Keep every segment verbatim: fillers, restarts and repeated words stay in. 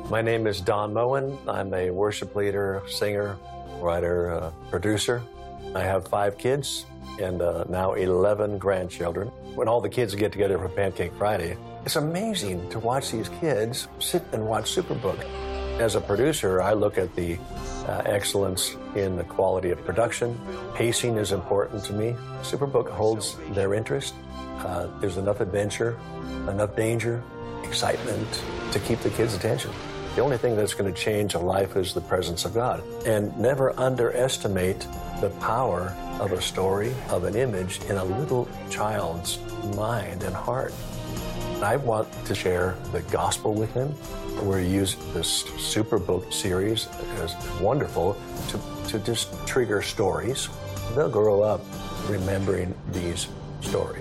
My name is Don Moen. I'm a worship leader, singer, writer, uh, producer. I have five kids and uh, now eleven grandchildren. When all the kids get together for Pancake Friday, it's amazing to watch these kids sit and watch Superbook. As a producer, I look at the uh, excellence in the quality of production. Pacing is important to me. Superbook holds their interest. Uh, there's enough adventure, enough danger, excitement to keep the kids' attention. The only thing that's going to change a life is the presence of God. And never underestimate the power of a story, of an image in a little child's mind and heart. I want to share the gospel with them. We use this Superbook series as wonderful to, to just trigger stories. They'll grow up remembering these stories.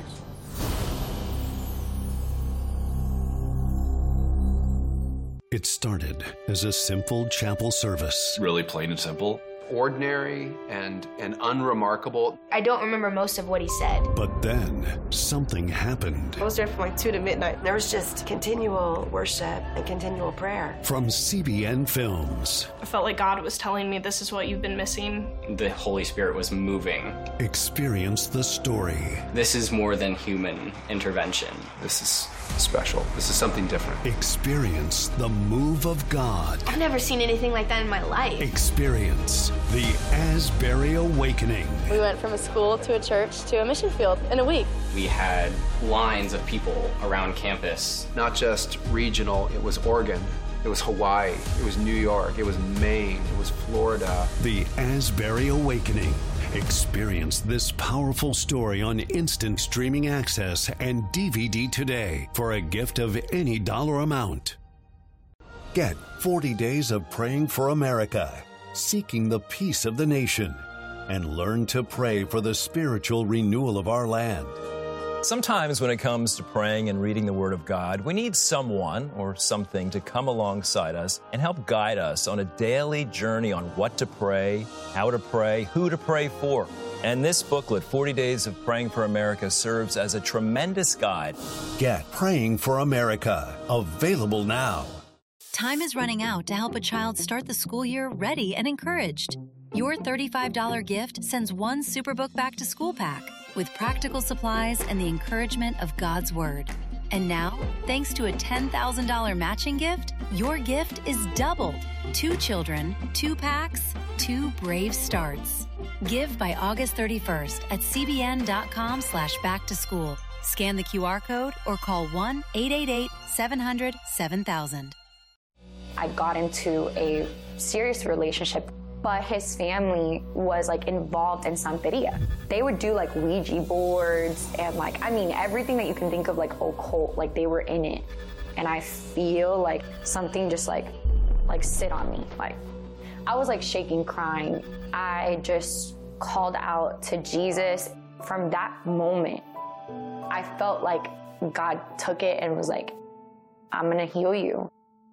It started as a simple chapel service. Really plain and simple. Ordinary and, and unremarkable. I don't remember most of what he said. But then something happened. I was there from like two to midnight. There was just continual worship and continual prayer. From C B N Films. I felt like God was telling me, this is what you've been missing. The Holy Spirit was moving. Experience the story. This is more than human intervention. This is special. This is something different. Experience the move of God. I've never seen anything like that in my life. Experience the Asbury Awakening. We went from a school to a church to a mission field in a week. We had lines of people around campus. Not just regional, it was Oregon, it was Hawaii, it was New York, it was Maine, it was Florida. The Asbury Awakening. Experience this powerful story on instant streaming access and D V D today for a gift of any dollar amount. Get forty days of praying for America, seeking the peace of the nation, and learn to pray for the spiritual renewal of our land. Sometimes when it comes to praying and reading the Word of God, we need someone or something to come alongside us and help guide us on a daily journey on what to pray, how to pray, who to pray for. And this booklet, forty days of Praying for America, serves as a tremendous guide. Get Praying for America, available now. Time is running out to help a child start the school year ready and encouraged. Your thirty-five dollars gift sends one Superbook back to school pack with practical supplies and the encouragement of God's Word. And now, thanks to a ten thousand dollars matching gift, your gift is doubled. Two children, two packs, two brave starts. Give by August thirty-first at cbn.com slash back to school. Scan the Q R code or call one eight eight eight, seven hundred, seven thousand. I got into a serious relationship, but his family was like involved in Santeria. They would do like Ouija boards and like, I mean, everything that you can think of like occult, like they were in it. And I feel like something just like, like sit on me. Like I was like shaking, crying. I just called out to Jesus. From that moment, I felt like God took it and was like, I'm gonna heal you.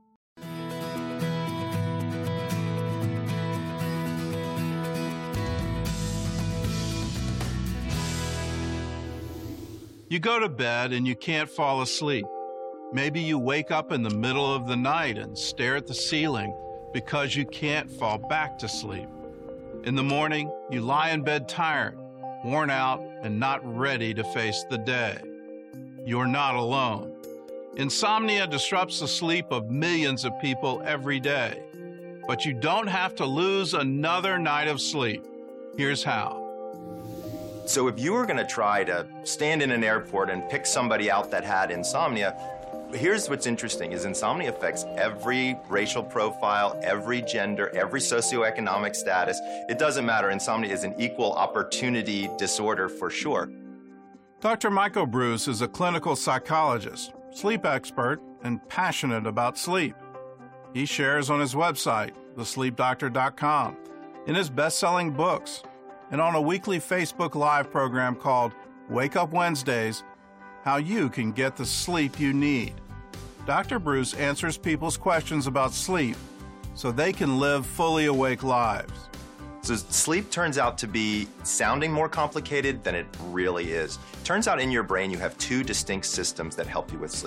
You go to bed and you can't fall asleep. Maybe you wake up in the middle of the night and stare at the ceiling because you can't fall back to sleep. In the morning, you lie in bed tired, worn out, and not ready to face the day. You're not alone. Insomnia disrupts the sleep of millions of people every day. But you don't have to lose another night of sleep. Here's how. So if you were going to try to stand in an airport and pick somebody out that had insomnia, here's what's interesting, is insomnia affects every racial profile, every gender, every socioeconomic status. It doesn't matter. Insomnia is an equal opportunity disorder for sure. Doctor Michael Bruce is a clinical psychologist, sleep expert, and passionate about sleep. He shares on his website, the sleep doctor dot com, in his best-selling books, and on a weekly Facebook Live program called Wake Up Wednesdays, how you can get the sleep you need. Doctor Bruce answers people's questions about sleep so they can live fully awake lives. So sleep turns out to be sounding more complicated than it really is. Turns out in your brain you have two distinct systems that help you with sleep.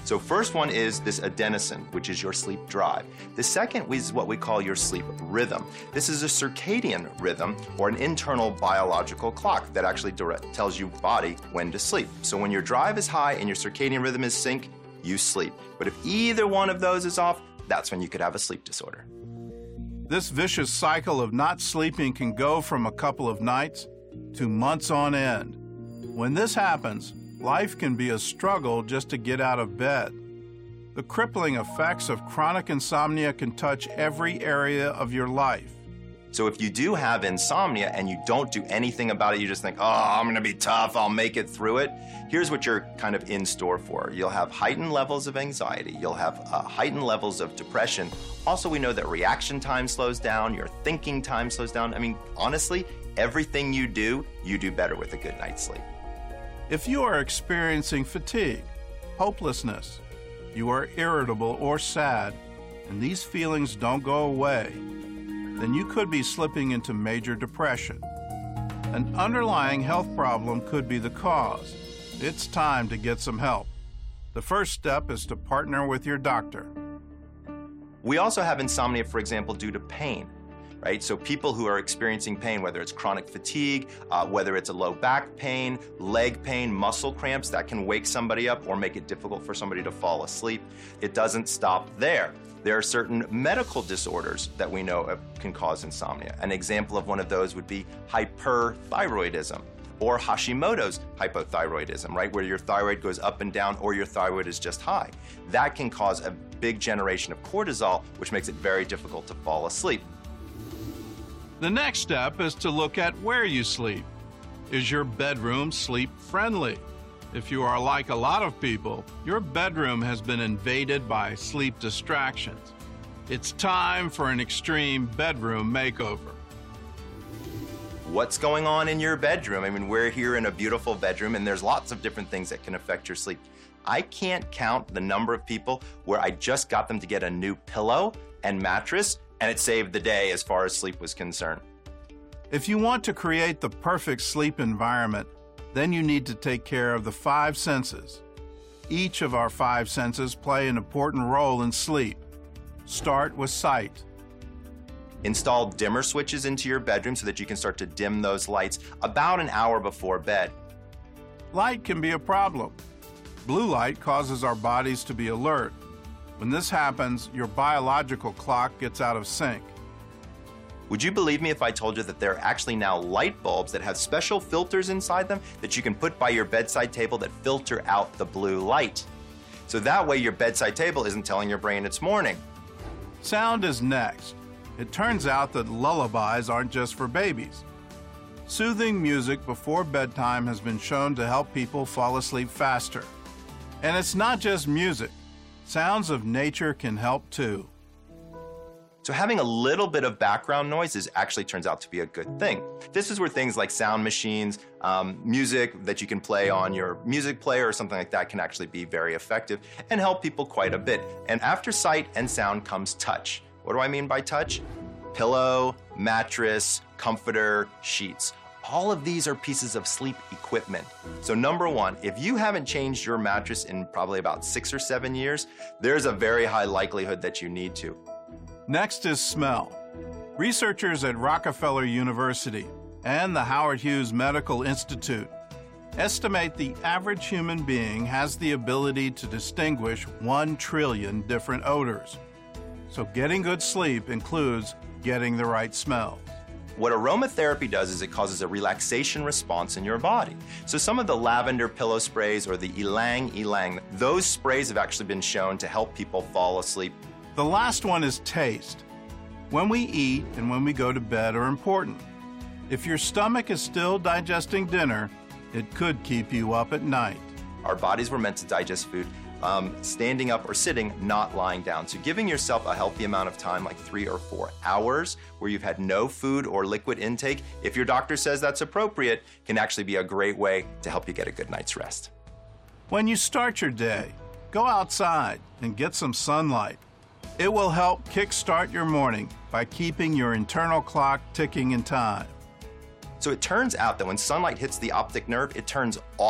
So first one is this adenosine, which is your sleep drive. The second is what we call your sleep rhythm. This is a circadian rhythm or an internal biological clock that actually direct, tells your body when to sleep. So when your drive is high and your circadian rhythm is sync, you sleep. But if either one of those is off, that's when you could have a sleep disorder. This vicious cycle of not sleeping can go from a couple of nights to months on end. When this happens, life can be a struggle just to get out of bed. The crippling effects of chronic insomnia can touch every area of your life. So if you do have insomnia and you don't do anything about it, you just think, oh, I'm gonna be tough, I'll make it through it, here's what you're kind of in store for. You'll have heightened levels of anxiety, you'll have uh, heightened levels of depression. Also, we know that reaction time slows down, your thinking time slows down. I mean, honestly, everything you do, you do better with a good night's sleep. If you are experiencing fatigue, hopelessness, you are irritable or sad, and these feelings don't go away, then you could be slipping into major depression. An underlying health problem could be the cause. It's time to get some help. The first step is to partner with your doctor. We also have insomnia, for example, due to pain, right? So people who are experiencing pain, whether it's chronic fatigue, uh, whether it's a low back pain, leg pain, muscle cramps, that can wake somebody up or make it difficult for somebody to fall asleep. It doesn't stop there. There are certain medical disorders that we know can cause insomnia. An example of one of those would be hyperthyroidism or Hashimoto's hypothyroidism, right? Where your thyroid goes up and down or your thyroid is just high. That can cause a big generation of cortisol, which makes it very difficult to fall asleep. The next step is to look at where you sleep. Is your bedroom sleep-friendly? If you are like a lot of people, your bedroom has been invaded by sleep distractions. It's time for an extreme bedroom makeover. What's going on in your bedroom? I mean, we're here in a beautiful bedroom, and there's lots of different things that can affect your sleep. I can't count the number of people where I just got them to get a new pillow and mattress, and it saved the day as far as sleep was concerned. If you want to create the perfect sleep environment, then you need to take care of the five senses. Each of our five senses play an important role in sleep. Start with sight. Install dimmer switches into your bedroom so that you can start to dim those lights about an hour before bed. Light can be a problem. Blue light causes our bodies to be alert. When this happens, your biological clock gets out of sync. Would you believe me if I told you that there are actually now light bulbs that have special filters inside them that you can put by your bedside table that filter out the blue light? So that way your bedside table isn't telling your brain it's morning. Sound is next. It turns out that lullabies aren't just for babies. Soothing music before bedtime has been shown to help people fall asleep faster. And it's not just music. Sounds of nature can help too. So having a little bit of background noise is actually turns out to be a good thing. This is where things like sound machines, um, music that you can play on your music player or something like that can actually be very effective and help people quite a bit. And after sight and sound comes touch. What do I mean by touch? Pillow, mattress, comforter, sheets. All of these are pieces of sleep equipment. So number one, if you haven't changed your mattress in probably about six or seven years, there's a very high likelihood that you need to. Next is smell. Researchers at Rockefeller University and the Howard Hughes Medical Institute estimate the average human being has the ability to distinguish one trillion different odors. So getting good sleep includes getting the right smells. What aromatherapy does is it causes a relaxation response in your body. So some of the lavender pillow sprays or the ylang ylang, those sprays have actually been shown to help people fall asleep. The last one is taste. When we eat and when we go to bed are important. If your stomach is still digesting dinner, it could keep you up at night. Our bodies were meant to digest food um, standing up or sitting, not lying down. So giving yourself a healthy amount of time, like three or four hours, where you've had no food or liquid intake, if your doctor says that's appropriate, can actually be a great way to help you get a good night's rest. When you start your day, go outside and get some sunlight. It will help kickstart your morning by keeping your internal clock ticking in time. So it turns out that when sunlight hits the optic nerve, it turns off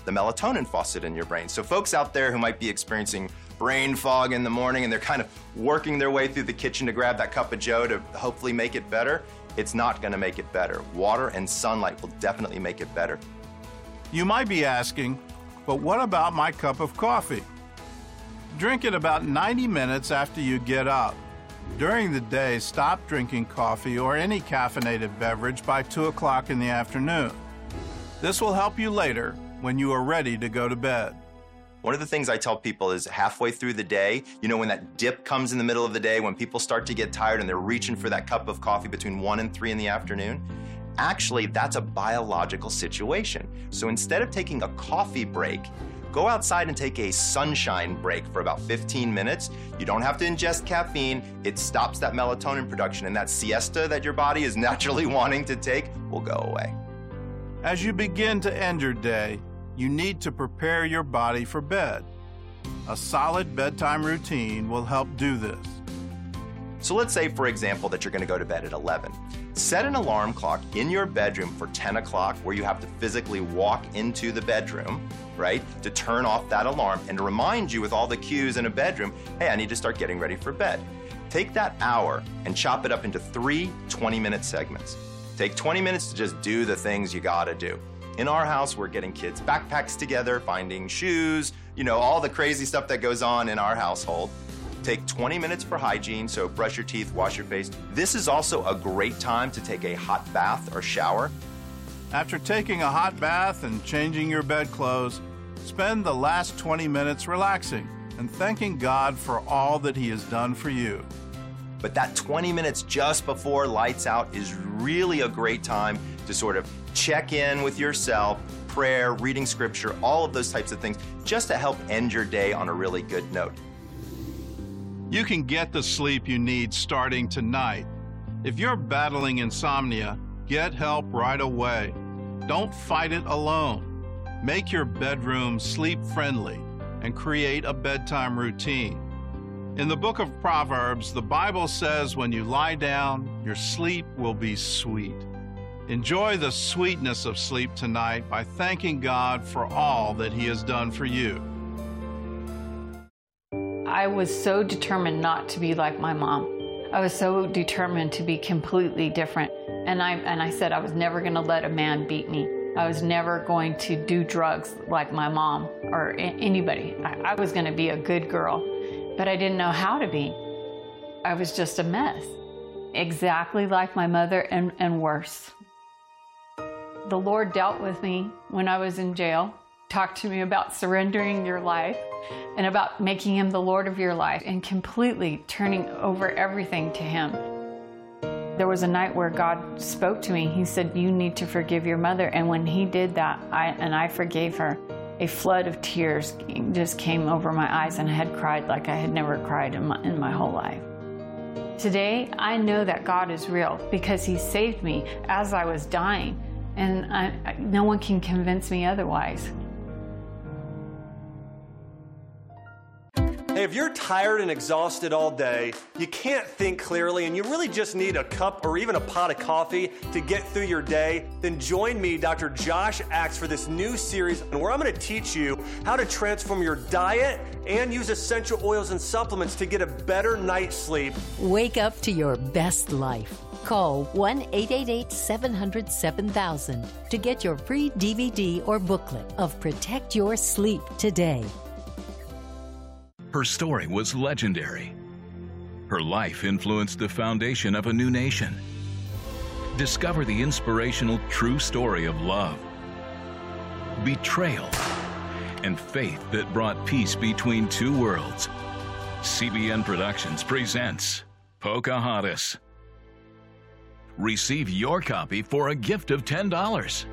the melatonin faucet in your brain. So folks out there who might be experiencing brain fog in the morning and they're kind of working their way through the kitchen to grab that cup of joe to hopefully make it better, it's not going to make it better. Water and sunlight will definitely make it better. You might be asking, but what about my cup of coffee? Drink it about ninety minutes after you get up. During the day, stop drinking coffee or any caffeinated beverage by two o'clock in the afternoon. This will help you later when you are ready to go to bed. One of the things I tell people is halfway through the day, you know, when that dip comes in the middle of the day, when people start to get tired and they're reaching for that cup of coffee between one and three in the afternoon, actually, that's a biological situation. So instead of taking a coffee break, go outside and take a sunshine break for about fifteen minutes. You don't have to ingest caffeine. It stops that melatonin production, and that siesta that your body is naturally wanting to take will go away. As you begin to end your day, you need to prepare your body for bed. A solid bedtime routine will help do this. So let's say, for example, that you're going to go to bed at eleven. Set an alarm clock in your bedroom for ten o'clock, where you have to physically walk into the bedroom, right, to turn off that alarm and to remind you with all the cues in a bedroom, hey, I need to start getting ready for bed. Take that hour and chop it up into three twenty-minute segments. Take twenty minutes to just do the things you gotta do. In our house, we're getting kids' backpacks together, finding shoes, you know, all the crazy stuff that goes on in our household. Take twenty minutes for hygiene, so brush your teeth, wash your face. This is also a great time to take a hot bath or shower. After taking a hot bath and changing your bedclothes, spend the last twenty minutes relaxing and thanking God for all that He has done for you. But that twenty minutes just before lights out is really a great time to sort of check in with yourself, prayer, reading scripture, all of those types of things, just to help end your day on a really good note. You can get the sleep you need starting tonight. If you're battling insomnia, get help right away. Don't fight it alone. Make your bedroom sleep-friendly and create a bedtime routine. In the book of Proverbs, the Bible says when you lie down, your sleep will be sweet. Enjoy the sweetness of sleep tonight by thanking God for all that He has done for you. I was so determined not to be like my mom. I was so determined to be completely different. And I, and I said I was never going to let a man beat me. I was never going to do drugs like my mom or anybody. I, I was going to be a good girl, but I didn't know how to be. I was just a mess, exactly like my mother and, and worse. The Lord dealt with me when I was in jail, talked to me about surrendering your life and about making Him the Lord of your life and completely turning over everything to Him. There was a night where God spoke to me. He said, you need to forgive your mother. And when He did that, I, and I forgave her, a flood of tears just came over my eyes, and I had cried like I had never cried in my, in my whole life. Today, I know that God is real because He saved me as I was dying, and I, I, no one can convince me otherwise. Hey, if you're tired and exhausted all day, you can't think clearly, and you really just need a cup or even a pot of coffee to get through your day, then join me, Doctor Josh Axe, for this new series where I'm going to teach you how to transform your diet and use essential oils and supplements to get a better night's sleep. Wake up to your best life. Call one eight eight eight, seven hundred, seven thousand to get your free D V D or booklet of Protect Your Sleep today. Her story was legendary. Her life influenced the foundation of a new nation. Discover the inspirational true story of love, betrayal, and faith that brought peace between two worlds. C B N Productions presents Pocahontas. Receive your copy for a gift of ten dollars.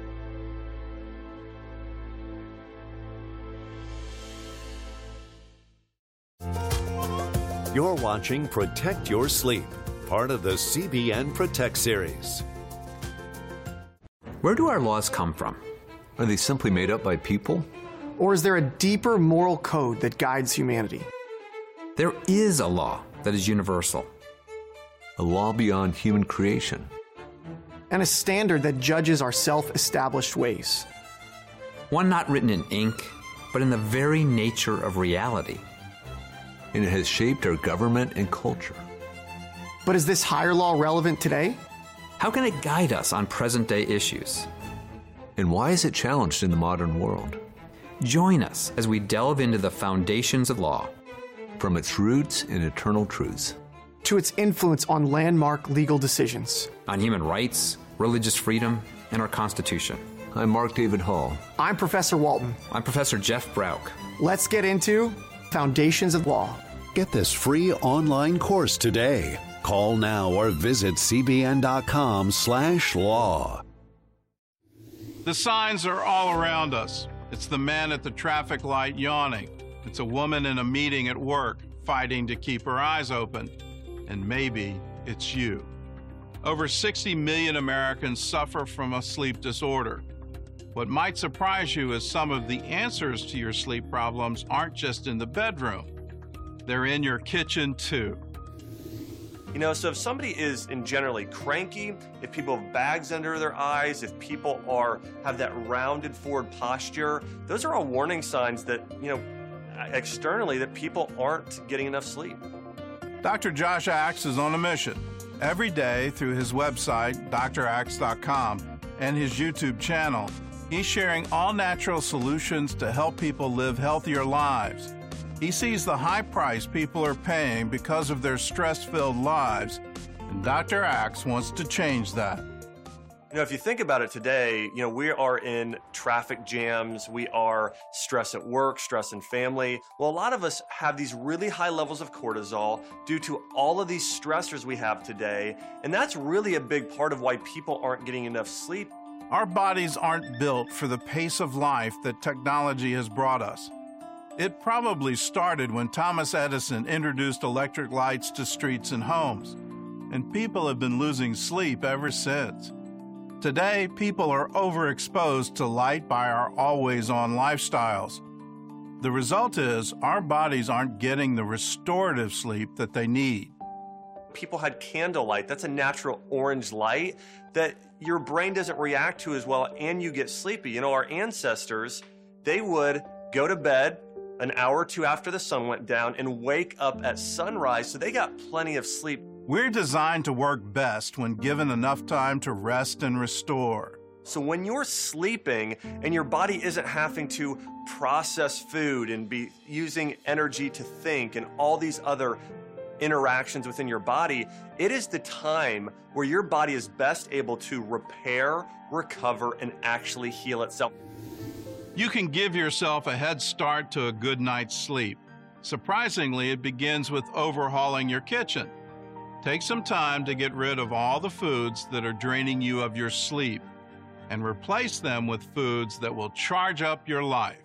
You're watching Protect Your Sleep, part of the C B N Protect series. Where do our laws come from? Are they simply made up by people? Or is there a deeper moral code that guides humanity? There is a law that is universal. A law beyond human creation. And a standard that judges our self-established ways. one not written in ink, but in the very nature of reality. And it has shaped our government and culture. But is this higher law relevant today? How can it guide us on present-day issues? And why is it challenged in the modern world? Join us as we delve into the foundations of law. From its roots and eternal truths. To its influence on landmark legal decisions. On human rights, religious freedom, and our Constitution. I'm Mark David Hall. I'm Professor Walton. I'm Professor Jeff Brauch. Let's get into Foundations of Law. Get this free online course today. Call now or visit cbn.com slash law. The signs are all around us. It's the man at the traffic light yawning. It's a woman in a meeting at work fighting to keep her eyes open. And maybe it's you. Over sixty million Americans suffer from a sleep disorder. What might surprise you is some of the answers to your sleep problems aren't just in the bedroom. They're in your kitchen too. You know, so if somebody is in generally cranky, if people have bags under their eyes, if people are have that rounded forward posture, those are all warning signs that, you know, externally that people aren't getting enough sleep. Doctor Josh Axe is on a mission. Every day through his website, D R axe dot com, and his YouTube channel, he's sharing all-natural solutions to help people live healthier lives. He sees the high price people are paying because of their stress-filled lives, and Doctor Axe wants to change that. You know, if you think about it today, you know, we are in traffic jams, we are stress at work, stress in family. Well, a lot of us have these really high levels of cortisol due to all of these stressors we have today, and that's really a big part of why people aren't getting enough sleep. Our bodies aren't built for the pace of life that technology has brought us. It probably started when Thomas Edison introduced electric lights to streets and homes, and people have been losing sleep ever since. Today, people are overexposed to light by our always-on lifestyles. The result is our bodies aren't getting the restorative sleep that they need. People had candlelight. That's a natural orange light that your brain doesn't react to as well, and you get sleepy. You know, our ancestors, they would go to bed an hour or two after the sun went down and wake up at sunrise, so they got plenty of sleep. We're designed to work best when given enough time to rest and restore. So when you're sleeping and your body isn't having to process food and be using energy to think and all these other interactions within your body, it is the time where your body is best able to repair, recover, and actually heal itself. You can give yourself a head start to a good night's sleep. Surprisingly, it begins with overhauling your kitchen. Take some time to get rid of all the foods that are draining you of your sleep and replace them with foods that will charge up your life.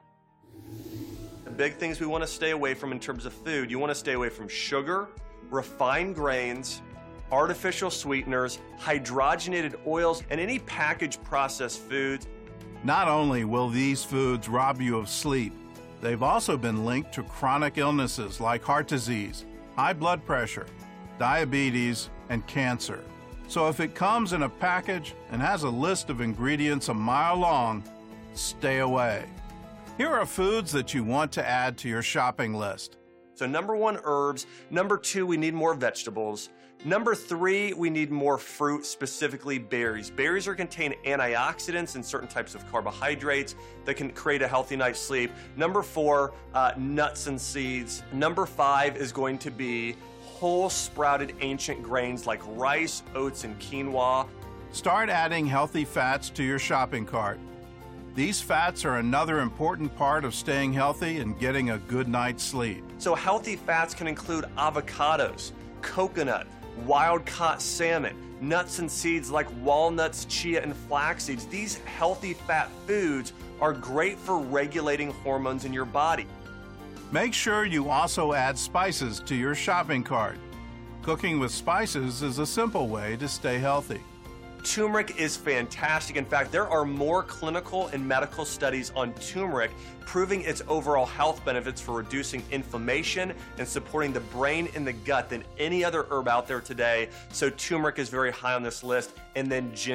The big things we want to stay away from in terms of food, you want to stay away from sugar, refined grains, artificial sweeteners, hydrogenated oils, and any packaged processed foods. Not only will these foods rob you of sleep, they've also been linked to chronic illnesses like heart disease, high blood pressure, diabetes, and cancer. So if it comes in a package and has a list of ingredients a mile long, stay away. Here are foods that you want to add to your shopping list. So number one, herbs. Number two, we need more vegetables. Number three, we need more fruit, specifically berries. Berries are contain antioxidants and certain types of carbohydrates that can create a healthy night's sleep. Number four, uh, nuts and seeds. Number five is going to be whole sprouted ancient grains like rice, oats, and quinoa. Start adding healthy fats to your shopping cart. These fats are another important part of staying healthy and getting a good night's sleep. So healthy fats can include avocados, coconut, wild-caught salmon, nuts and seeds like walnuts, chia, and flax seeds. These healthy fat foods are great for regulating hormones in your body. Make sure you also add spices to your shopping cart. Cooking with spices is a simple way to stay healthy. Turmeric is fantastic. In fact, there are more clinical and medical studies on turmeric proving its overall health benefits for reducing inflammation and supporting the brain and the gut than any other herb out there today. So turmeric is very high on this list. And then ginger.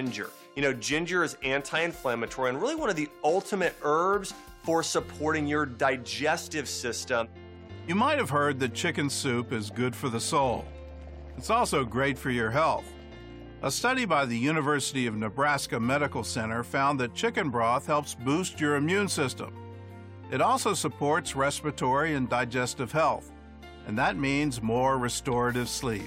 You know, ginger is anti-inflammatory and really one of the ultimate herbs for supporting your digestive system. You might have heard that chicken soup is good for the soul. It's also great for your health. A study by the University of Nebraska Medical Center found that chicken broth helps boost your immune system. It also supports respiratory and digestive health, and that means more restorative sleep.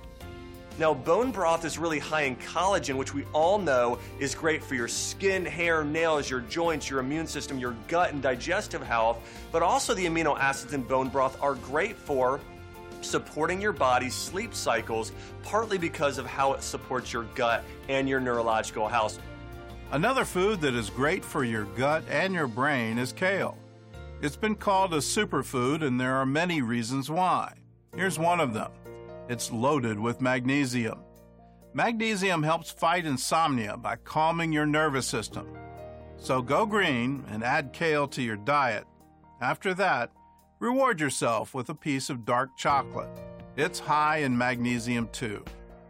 Now, bone broth is really high in collagen, which we all know is great for your skin, hair, nails, your joints, your immune system, your gut, and digestive health. But also the amino acids in bone broth are great for supporting your body's sleep cycles, partly because of how it supports your gut and your neurological health. Another food that is great for your gut and your brain is kale. It's been called a superfood, and there are many reasons why. Here's one of them. It's loaded with magnesium. Magnesium helps fight insomnia by calming your nervous system. So go green and add kale to your diet. After that, reward yourself with a piece of dark chocolate. It's high in magnesium too.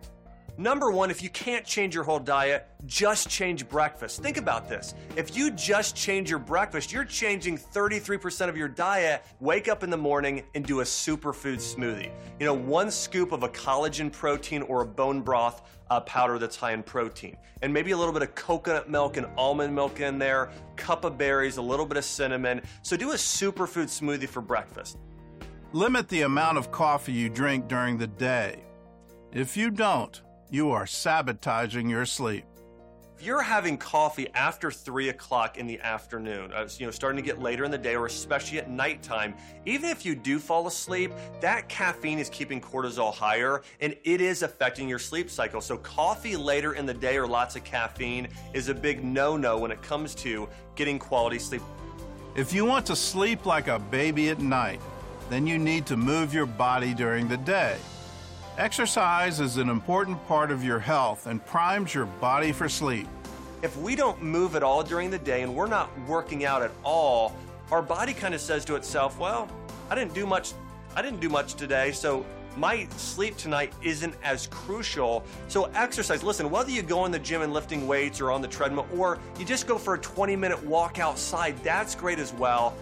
Number one, if you can't change your whole diet, just change breakfast. Think about this. If you just change your breakfast, you're changing thirty-three percent of your diet. Wake up in the morning and do a superfood smoothie. You know, one scoop of a collagen protein or a bone broth uh, powder that's high in protein. And maybe a little bit of coconut milk and almond milk in there, cup of berries, a little bit of cinnamon. So do a superfood smoothie for breakfast. Limit the amount of coffee you drink during the day. If you don't, you are sabotaging your sleep. If you're having coffee after three o'clock in the afternoon, uh, you know, starting to get later in the day or especially at nighttime, even if you do fall asleep, that caffeine is keeping cortisol higher and it is affecting your sleep cycle. So coffee later in the day or lots of caffeine is a big no-no when it comes to getting quality sleep. If you want to sleep like a baby at night, then you need to move your body during the day. Exercise is an important part of your health and primes your body for sleep. If we don't move at all during the day and we're not working out at all, our body kind of says to itself, well, I didn't do much, I didn't do much today, so my sleep tonight isn't as crucial. So exercise, listen, whether you go in the gym and lifting weights or on the treadmill, or you just go for a twenty minute walk outside, that's great as well.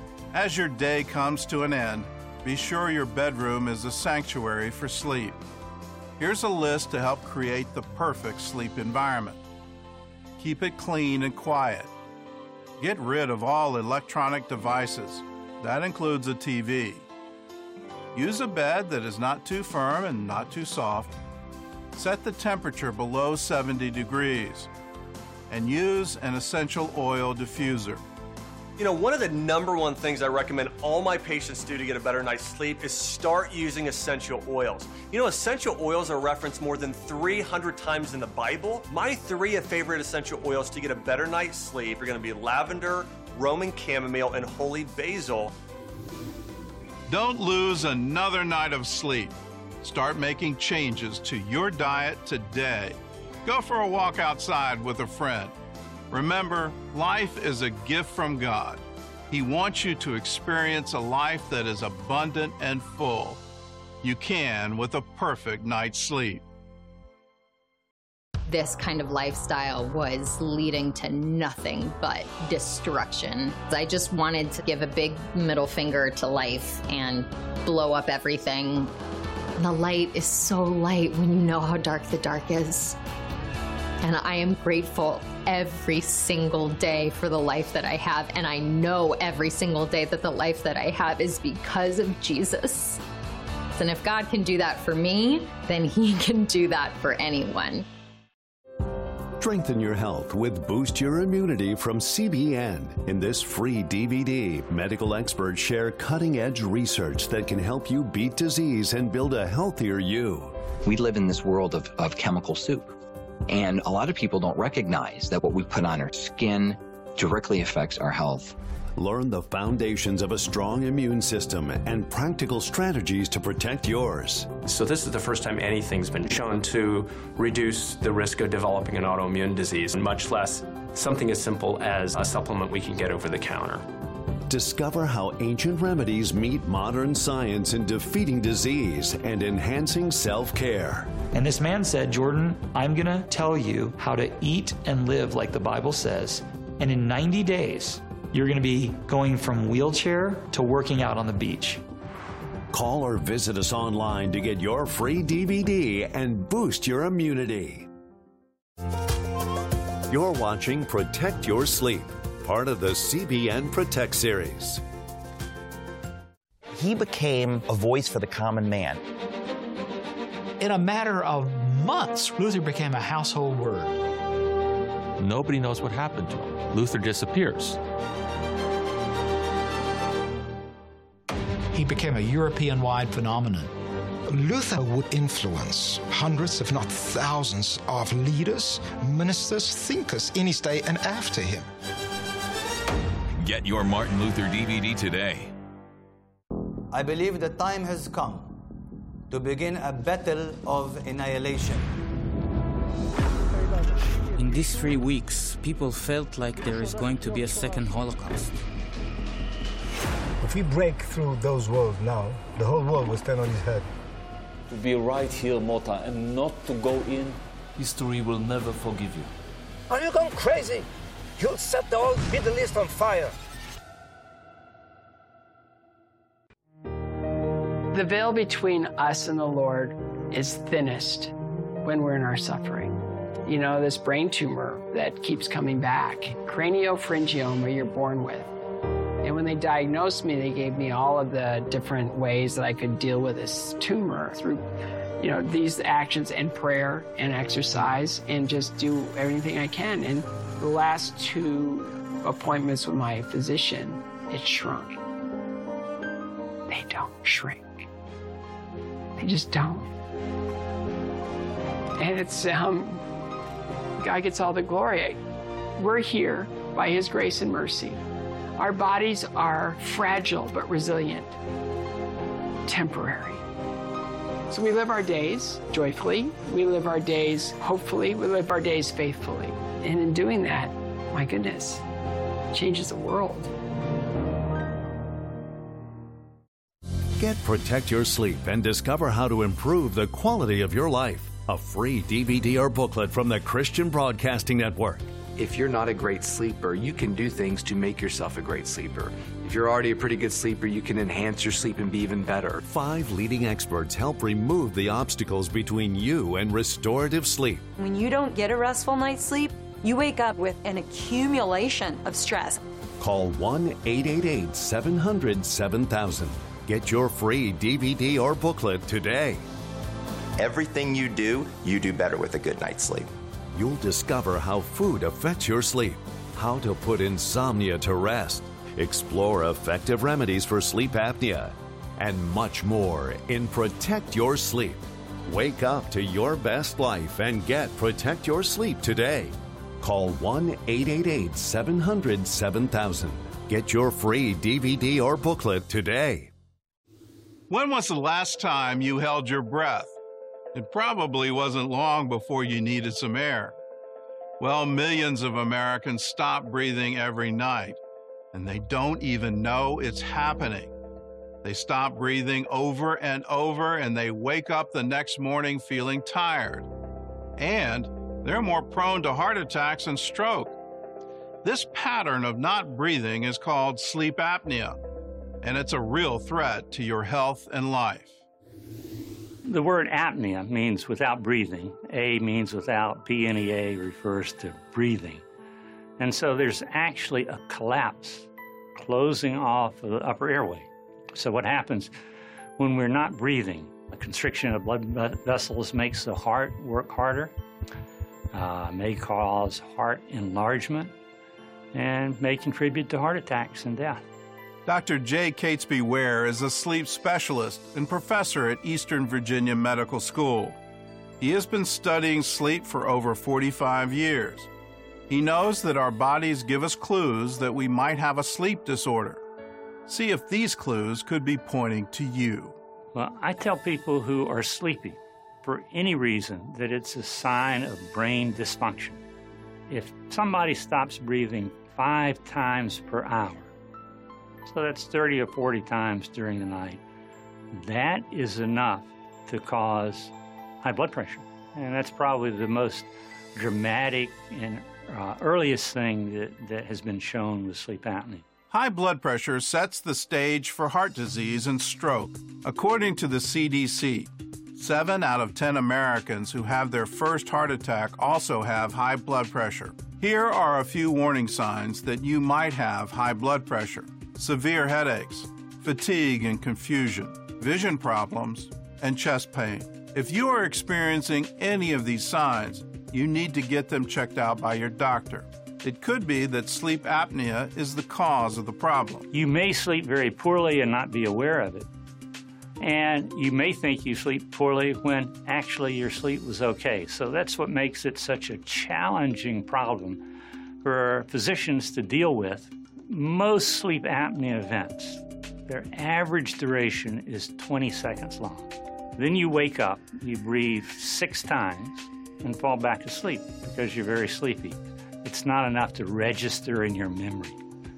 As your day comes to an end, be sure your bedroom is a sanctuary for sleep. Here's a list to help create the perfect sleep environment. Keep it clean and quiet. Get rid of all electronic devices. That includes a T V. Use a bed that is not too firm and not too soft. Set the temperature below seventy degrees. And use an essential oil diffuser. You know, one of the number one things I recommend all my patients do to get a better night's sleep is start using essential oils. You know, essential oils are referenced more than three hundred times in the Bible. My three favorite essential oils to get a better night's sleep are going to be lavender, Roman chamomile, and holy basil. Don't lose another night of sleep. Start making changes to your diet today. Go for a walk outside with a friend. Remember, life is a gift from God. He wants you to experience a life that is abundant and full. You can with a perfect night's sleep. This kind of lifestyle was leading to nothing but destruction. I just wanted to give a big middle finger to life and blow up everything. The light is so light when you know how dark the dark is. And I am grateful every single day for the life that I have. And I know every single day that the life that I have is because of Jesus. And if God can do that for me, then He can do that for anyone. Strengthen your health with Boost Your Immunity from C B N. In this free D V D, medical experts share cutting-edge research that can help you beat disease and build a healthier you. We live in this world of, of chemical soup. And a lot of people don't recognize that what we put on our skin directly affects our health. Learn the foundations of a strong immune system and practical strategies to protect yours. So this is the first time anything's been shown to reduce the risk of developing an autoimmune disease, much less something as simple as a supplement we can get over the counter. Discover how ancient remedies meet modern science in defeating disease and enhancing self-care. And this man said, Jordan, I'm going to tell you how to eat and live like the Bible says. And in ninety days, you're going to be going from wheelchair to working out on the beach. Call or visit us online to get your free D V D and boost your immunity. You're watching Protect Your Sleep, part of the C B N Protect series. He became a voice for the common man. In a matter of months, Luther became a household word. Nobody knows what happened to him. Luther disappears. He became a European-wide phenomenon. Luther would influence hundreds, if not thousands, of leaders, ministers, thinkers in his day and after him. Get your Martin Luther D V D today. I believe the time has come to begin a battle of annihilation. In these three weeks, people felt like there is going to be a second Holocaust. If we break through those walls now, the whole world will stand on his head. To be right here, Mota, and not to go in, history will never forgive you. Are you going crazy? You'll set the whole Middle East on fire. The veil between us and the Lord is thinnest when we're in our suffering. You know, this brain tumor that keeps coming back, craniopharyngioma you're born with. And when they diagnosed me, they gave me all of the different ways that I could deal with this tumor through, you know, these actions and prayer and exercise and just do everything I can. And the last two appointments with my physician, it shrunk. They don't shrink. They just don't. And it's, um, God gets all the glory. We're here by His grace and mercy. Our bodies are fragile but resilient, temporary. So we live our days joyfully, we live our days hopefully, we live our days faithfully. And in doing that, my goodness, it changes the world. Get Protect Your Sleep and discover how to improve the quality of your life. A free D V D or booklet from the Christian Broadcasting Network. If you're not a great sleeper, you can do things to make yourself a great sleeper. If you're already a pretty good sleeper, you can enhance your sleep and be even better. Five leading experts help remove the obstacles between you and restorative sleep. When you don't get a restful night's sleep, you wake up with an accumulation of stress. Call one eight eight eight, seven hundred, seven thousand. Get your free D V D or booklet today. Everything you do, you do better with a good night's sleep. You'll discover how food affects your sleep, how to put insomnia to rest, explore effective remedies for sleep apnea, and much more in Protect Your Sleep. Wake up to your best life and get Protect Your Sleep today. Call one eight eight eight, seven hundred, seven thousand. Get your free D V D or booklet today. When was the last time you held your breath? It probably wasn't long before you needed some air. Well, millions of Americans stop breathing every night, and they don't even know it's happening. They stop breathing over and over, and they wake up the next morning feeling tired. And they're more prone to heart attacks and stroke. This pattern of not breathing is called sleep apnea, and it's a real threat to your health and life. The word apnea means without breathing. A means without. P N E A refers to breathing. And so there's actually a collapse, closing off of the upper airway. So what happens when we're not breathing? A constriction of blood vessels makes the heart work harder, uh, may cause heart enlargement, and may contribute to heart attacks and death. Doctor Jay Catesby Ware is a sleep specialist and professor at Eastern Virginia Medical School. He has been studying sleep for over forty-five years. He knows that our bodies give us clues that we might have a sleep disorder. See if these clues could be pointing to you. Well, I tell people who are sleepy for any reason that it's a sign of brain dysfunction. If somebody stops breathing five times per hour, So that's thirty or forty times during the night. That is enough to cause high blood pressure. And that's probably the most dramatic and uh, earliest thing that, that has been shown with sleep apnea. High blood pressure sets the stage for heart disease and stroke. According to the C D C, seven out of ten Americans who have their first heart attack also have high blood pressure. Here are a few warning signs that you might have high blood pressure: severe headaches, fatigue and confusion, vision problems, and chest pain. If you are experiencing any of these signs, you need to get them checked out by your doctor. It could be that sleep apnea is the cause of the problem. You may sleep very poorly and not be aware of it. And you may think you sleep poorly when actually your sleep was okay. So that's what makes it such a challenging problem for physicians to deal with. Most sleep apnea events, their average duration is twenty seconds long. Then you wake up, you breathe six times, and fall back asleep because you're very sleepy. It's not enough to register in your memory.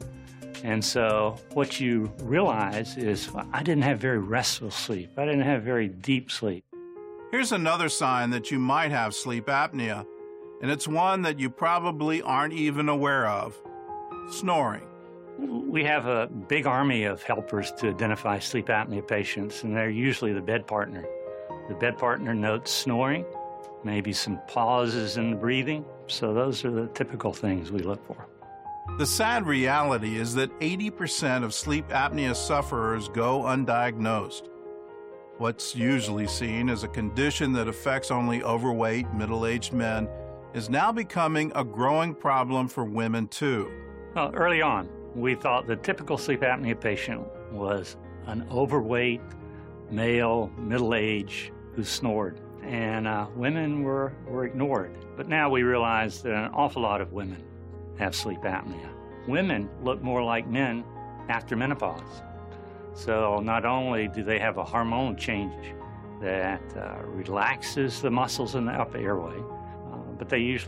And so what you realize is, well, I didn't have very restful sleep. I didn't have very deep sleep. Here's another sign that you might have sleep apnea, and it's one that you probably aren't even aware of: snoring. We have a big army of helpers to identify sleep apnea patients, and they're usually the bed partner. The bed partner notes snoring, maybe some pauses in the breathing. So those are the typical things we look for. The sad reality is that eighty percent of sleep apnea sufferers go undiagnosed. What's usually seen as a condition that affects only overweight, middle-aged men is now becoming a growing problem for women too. Well, early on, we thought the typical sleep apnea patient was an overweight, male, middle-aged who snored. And uh, women were, were ignored. But now we realize that an awful lot of women have sleep apnea. Women look more like men after menopause. So not only do they have a hormonal change that uh, relaxes the muscles in the upper airway, uh, but they usually